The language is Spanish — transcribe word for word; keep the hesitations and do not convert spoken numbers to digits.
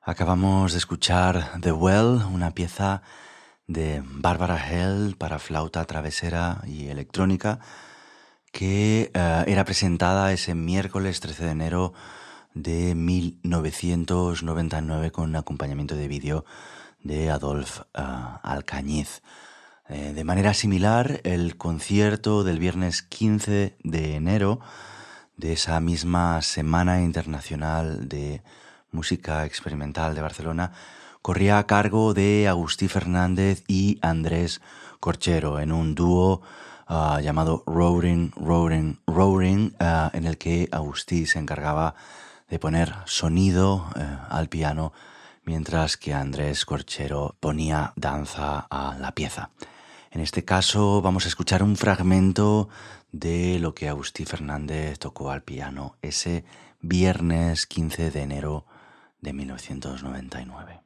Acabamos de escuchar The Well, una pieza de Barbara Hell para flauta travesera y electrónica que uh, era presentada ese miércoles trece de enero de mil novecientos noventa y nueve con acompañamiento de vídeo de Adolphe uh, Alcañiz. Eh, de manera similar, el concierto del viernes quince de enero de esa misma Semana Internacional de Música Experimental de Barcelona corría a cargo de Agustí Fernández y Andrés Corchero en un dúo uh, llamado Roaring, Roaring, Roaring, uh, en el que Agustí se encargaba de poner sonido uh, al piano, mientras que Andrés Corchero ponía danza a la pieza. En este caso vamos a escuchar un fragmento de lo que Agustí Fernández tocó al piano ese viernes quince de enero de mil novecientos noventa y nueve.